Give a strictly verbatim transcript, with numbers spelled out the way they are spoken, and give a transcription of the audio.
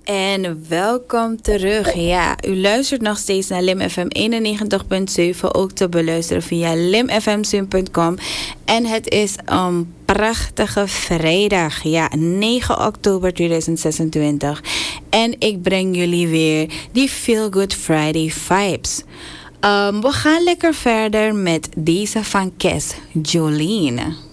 En welkom terug. Ja, u luistert nog steeds naar Lim F M eenennegentig punt zeven, ook te beluisteren via lim f m sim punt com. En het is een prachtige vrijdag, ja, negen oktober tweeduizend zesentwintig. En ik breng jullie weer die Feel Good Friday vibes. Um, we gaan lekker verder met deze van Kes, Jolene.